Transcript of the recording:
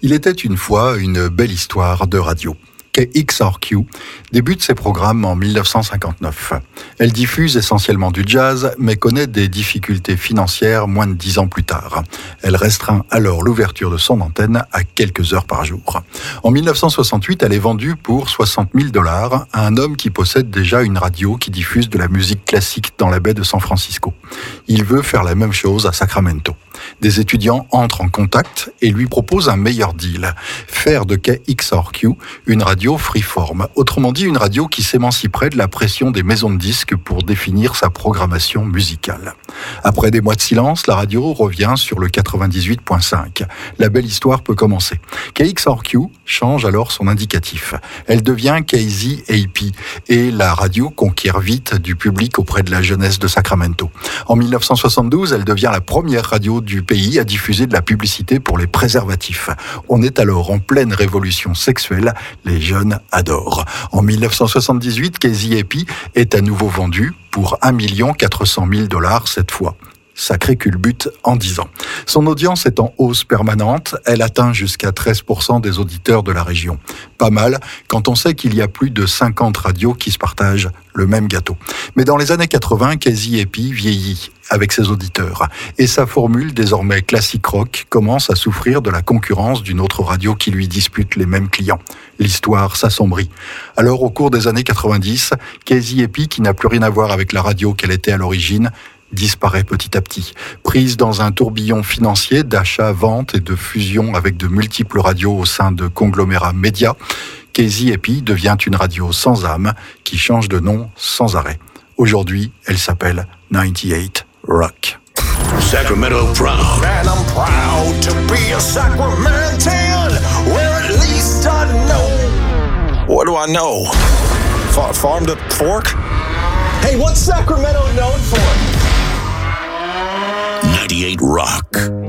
Il était une fois une belle histoire de radio. KXRQ débute ses programmes en 1959. Elle diffuse essentiellement du jazz, mais connaît des difficultés financières moins de 10 ans plus tard. Elle restreint alors l'ouverture de son antenne à quelques heures par jour. En 1968, elle est vendue pour $60,000 à un homme qui possède déjà une radio qui diffuse de la musique classique dans la baie de San Francisco. Il veut faire la même chose à Sacramento. Des étudiants entrent en contact et lui proposent un meilleur deal. Faire de KXRQ une radio freeform, autrement dit une radio qui s'émanciperait de la pression des maisons de disques pour définir sa programmation musicale. Après des mois de silence, la radio revient sur le 98.5. La belle histoire peut commencer. KXRQ change alors son indicatif. Elle devient KZAP et la radio conquiert vite du public auprès de la jeunesse de Sacramento. En 1972, elle devient la première radio du pays à diffuser de la publicité pour les préservatifs. On est alors en pleine révolution sexuelle, les jeunes adorent. En 1978, KZAP est à nouveau vendu pour $1,4 million cette fois. Sacré culbute en 10 ans. Son audience est en hausse permanente, elle atteint jusqu'à 13% des auditeurs de la région. Pas mal quand on sait qu'il y a plus de 50 radios qui se partagent le même gâteau. Mais dans les années 80, KZAP vieillit avec ses auditeurs. Et sa formule, désormais classique rock, commence à souffrir de la concurrence d'une autre radio qui lui dispute les mêmes clients. L'histoire s'assombrit. Alors, au cours des années 90, KZAP, qui n'a plus rien à voir avec la radio qu'elle était à l'origine, disparaît petit à petit. Prise dans un tourbillon financier d'achats, ventes et de fusions avec de multiples radios au sein de conglomérats médias, KZAP devient une radio sans âme qui change de nom sans arrêt. Aujourd'hui, elle s'appelle 98 Rock. Sacramento proud. Man, I'm proud to be a Sacramentan, where at least I know. What do I know? Farm to fork? Hey, what's Sacramento known for? 98 Rock.